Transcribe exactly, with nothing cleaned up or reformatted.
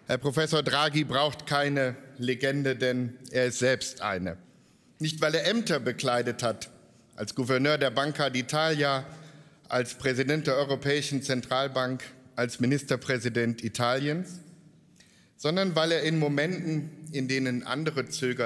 Herr Professor Draghi braucht keine Legende, denn er ist selbst eine. Nicht, weil er Ämter bekleidet hat, als Gouverneur der Banca d'Italia, als Präsident der Europäischen Zentralbank, als Ministerpräsident Italiens, sondern weil er in Momenten, in denen andere zögerten,